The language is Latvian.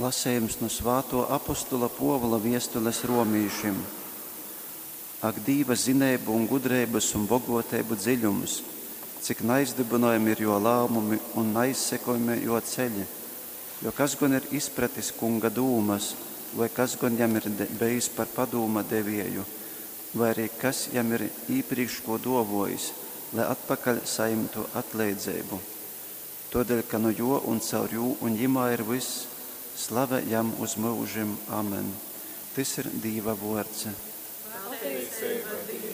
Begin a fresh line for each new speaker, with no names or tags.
Lasējums no svāto apostola Povila viestules Romīšim. Ak, Dīva zinēbu un gudrības un bogotēbu dziļumus, cik naizdibinojumi ir jo lēmumi un naizsekojumi jo ceļi, jo kas gan ir izpratis kunga dūmas, vai kas gan jam ir bijis par padūma devieju, vai arī kas jam ir īpriekš ko dovojis, lai atpakaļ saimtu atleidzēbu. Todēļ, ka no jo un caur jū un jimā ir viss, slave jam uz mūžim. Amen. Tas ir Dīva vārds.
Pateicība Dievam.